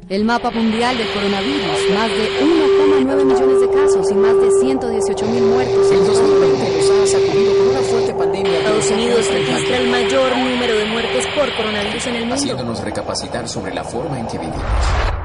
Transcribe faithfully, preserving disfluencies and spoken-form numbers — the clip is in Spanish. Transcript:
El mapa mundial del coronavirus, más de uno coma nueve millones de casos y más de ciento dieciocho mil muertos. El dos mil veinte nos ha sacudido con una fuerte pandemia. Estados Unidos registra el mayor número de muertes por coronavirus en el mundo, haciéndonos recapacitar sobre la forma en que vivimos.